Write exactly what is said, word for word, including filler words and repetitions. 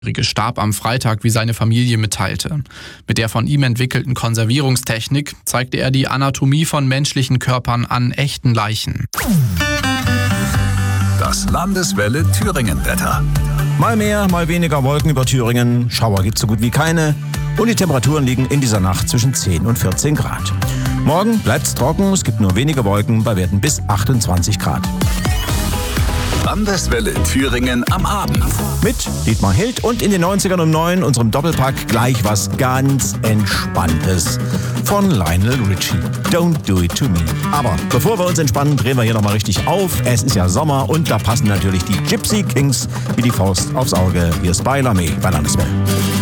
starb am Freitag, wie seine Familie mitteilte. Mit der von ihm entwickelten Konservierungstechnik zeigte er die Anatomie von menschlichen Körpern an echten Leichen. Das Landeswelle Thüringen-Wetter. Mal mehr, mal weniger Wolken über Thüringen. Schauer gibt es so gut wie keine. Und die Temperaturen liegen in dieser Nacht zwischen zehn und vierzehn Grad. Morgen bleibt es trocken, es gibt nur wenige Wolken bei Werten bis achtundzwanzig Grad. Landeswelle Thüringen am Abend. Mit Dietmar Hild und in den neunzigern um neun, unserem Doppelpack, gleich was ganz Entspanntes von Lionel Richie. Don't do it to me. Aber bevor wir uns entspannen, drehen wir hier nochmal richtig auf. Es ist ja Sommer und da passen natürlich die Gypsy Kings wie die Faust aufs Auge. Hier ist Beiler Me bei Landeswelle.